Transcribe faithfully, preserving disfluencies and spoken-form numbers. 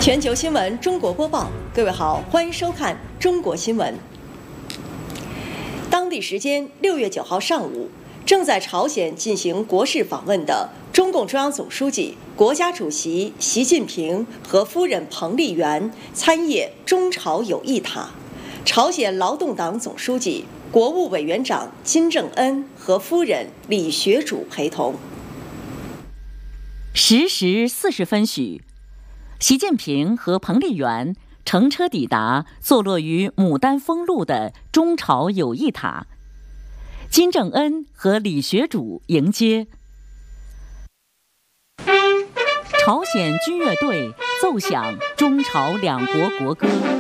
全球新闻中国播报，各位好，欢迎收看中国新闻。当地时间六月九号上午，正在朝鲜进行国事访问的中共中央总书记、国家主席习近平和夫人彭丽媛参谒中朝友谊塔，朝鲜劳动党总书记、国务委员长金正恩和夫人李学主陪同。 十时四十分许，习近平和彭丽媛乘车抵达坐落于牡丹峰路的中朝友谊塔，金正恩和李学主迎接。朝鲜军乐队奏响中朝两国国歌。